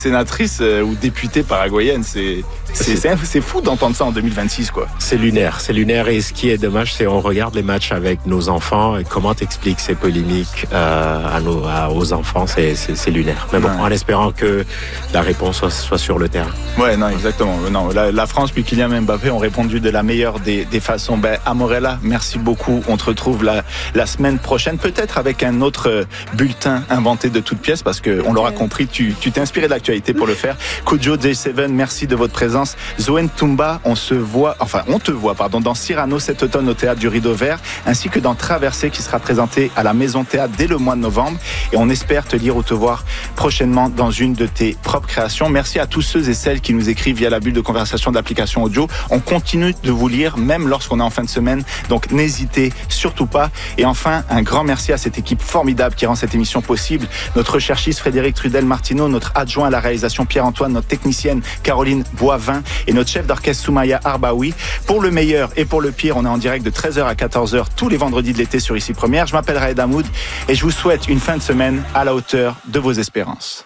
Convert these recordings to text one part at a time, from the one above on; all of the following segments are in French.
sénatrice ou députée paraguayenne. C'est fou d'entendre ça en 2026, quoi. C'est lunaire. Et ce qui est dommage, c'est on regarde les matchs avec nos enfants. Et comment t'expliques ces polémiques aux enfants, c'est lunaire. Mais bon, en espérant que la réponse soit sur le terrain. Ouais, non, exactement. Non, la France puis Kylian Mbappé ont répondu de la meilleure des façons. Amorella, merci beaucoup. On te retrouve la semaine prochaine, peut-être avec un autre bulletin inventé de toutes pièces, parce que on l'aura compris, tu t'es inspiré de l'actualité pour le faire. Kojo J7, merci de votre présence. Zoé Ntumba, on te voit, dans Cyrano cet automne au Théâtre du Rideau Vert, ainsi que dans Traversée qui sera présenté à la Maison Théâtre dès le mois de novembre. Et on espère te lire ou te voir prochainement dans une de tes propres créations. Merci à tous ceux et celles qui nous écrivent via la bulle de conversation de l'application audio. On continue de vous lire, même lorsqu'on est en fin de semaine. Donc n'hésitez surtout pas. Et enfin, un grand merci à cette équipe formidable qui rend cette émission possible. Notre recherchiste Frédéric Trudel-Martineau, notre adjoint à la réalisation Pierre-Antoine, notre technicienne Caroline Boivin et notre chef d'orchestre Soumaya Arbaoui. Pour le meilleur et pour le pire, on est en direct de 13h à 14h tous les vendredis de l'été sur Ici Première. Je m'appelle Raed Hamoud et je vous souhaite une fin de semaine à la hauteur de vos espérances.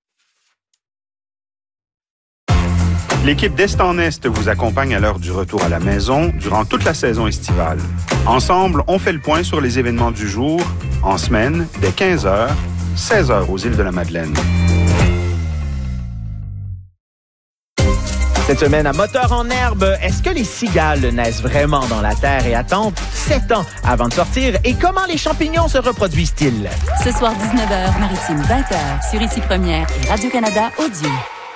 L'équipe d'Est en Est vous accompagne à l'heure du retour à la maison durant toute la saison estivale. Ensemble, on fait le point sur les événements du jour, en semaine, dès 15h, 16h aux îles de la Madeleine. Cette semaine, à Moteur en herbe, est-ce que les cigales naissent vraiment dans la terre et attendent 7 ans avant de sortir? Et comment les champignons se reproduisent-ils? Ce soir, 19h, Maritime 20h, sur Ici Première et Radio-Canada Audio.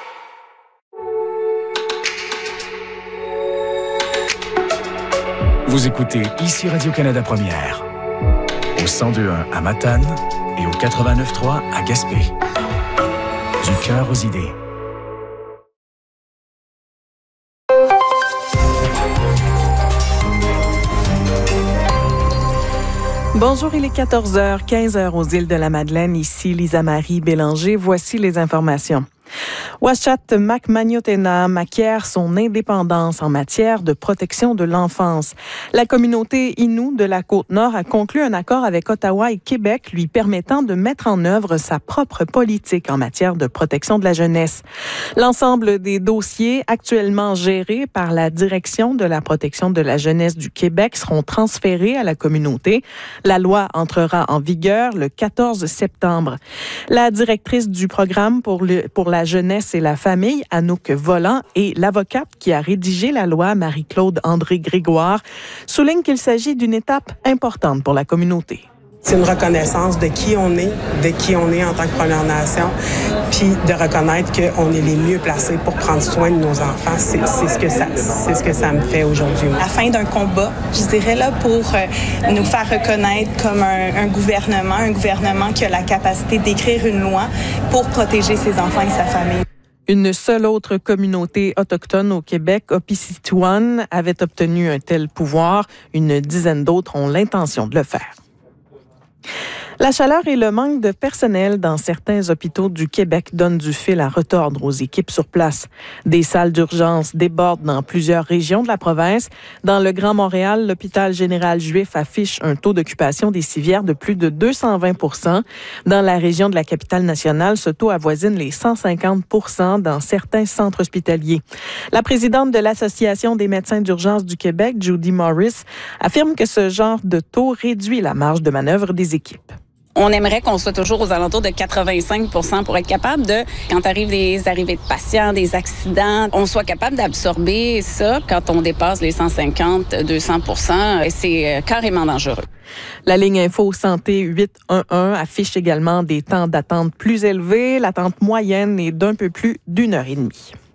Vous écoutez Ici Radio-Canada Première, au 102.1 à Matane et au 89.3 à Gaspé. Du cœur aux idées. Bonjour, il est 14h, 15h aux îles de la Madeleine. Ici Lisa-Marie Bélanger. Voici les informations. Ouachat Macmaniotena acquiert son indépendance en matière de protection de l'enfance. La communauté Innu de la Côte-Nord a conclu un accord avec Ottawa et Québec lui permettant de mettre en œuvre sa propre politique en matière de protection de la jeunesse. L'ensemble des dossiers actuellement gérés par la Direction de la protection de la jeunesse du Québec seront transférés à la communauté. La loi entrera en vigueur le 14 septembre. La directrice du programme pour la jeunesse et la famille, Anouk Volant, et l'avocate qui a rédigé la loi, Marie-Claude André-Grégoire, soulignent qu'il s'agit d'une étape importante pour la communauté. C'est une reconnaissance de qui on est en tant que Première Nation, puis de reconnaître qu'on est les mieux placés pour prendre soin de nos enfants. C'est ce que ça me fait aujourd'hui. La fin d'un combat, je dirais, là, pour nous faire reconnaître comme un gouvernement qui a la capacité d'écrire une loi pour protéger ses enfants et sa famille. Une seule autre communauté autochtone au Québec, Opisituan, avait obtenu un tel pouvoir. Une dizaine d'autres ont l'intention de le faire. La chaleur et le manque de personnel dans certains hôpitaux du Québec donnent du fil à retordre aux équipes sur place. Des salles d'urgence débordent dans plusieurs régions de la province. Dans le Grand Montréal, l'hôpital général juif affiche un taux d'occupation des civières de plus de 220 %. Dans la région de la capitale nationale, ce taux avoisine les 150 % dans certains centres hospitaliers. La présidente de l'Association des médecins d'urgence du Québec, Judy Morris, affirme que ce genre de taux réduit la marge de manœuvre des équipes. On aimerait qu'on soit toujours aux alentours de 85 % pour être capable de, quand arrivent des arrivées de patients, des accidents, on soit capable d'absorber ça. Quand on dépasse les 150-200 %, c'est carrément dangereux. La ligne Info Santé 811 affiche également des temps d'attente plus élevés. L'attente moyenne est d'un peu plus d'1h30.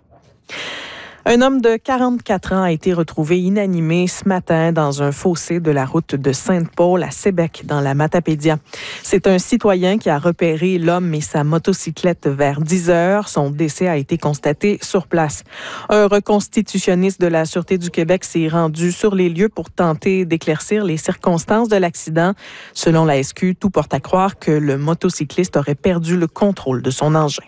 Un homme de 44 ans a été retrouvé inanimé ce matin dans un fossé de la route de Sainte-Paul à Sébec, dans la Matapédia. C'est un citoyen qui a repéré l'homme et sa motocyclette vers 10 heures. Son décès a été constaté sur place. Un reconstitutionniste de la Sûreté du Québec s'est rendu sur les lieux pour tenter d'éclaircir les circonstances de l'accident. Selon la SQ, tout porte à croire que le motocycliste aurait perdu le contrôle de son engin.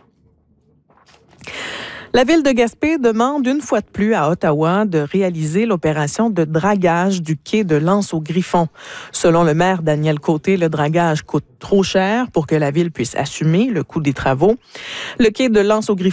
La ville de Gaspé demande une fois de plus à Ottawa de réaliser l'opération de dragage du quai de l'Anse-au-Griffon. Selon le maire Daniel Côté, le dragage coûte trop cher pour que la ville puisse assumer le coût des travaux. Le quai de l'Anse-au-Griffon